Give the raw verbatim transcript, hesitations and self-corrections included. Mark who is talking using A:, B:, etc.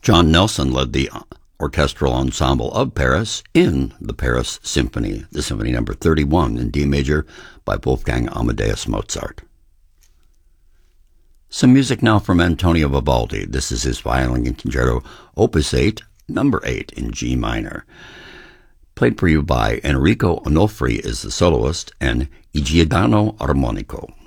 A: John Nelson led the orchestral ensemble of Paris in the Paris Symphony, the Symphony number thirty-one in D major by Wolfgang Amadeus Mozart. Some music now from Antonio Vivaldi. This is his Violin Concerto, Opus eight, number eight in G minor. Played for you by Enrico Onofri as the soloist and Giordano Armonico.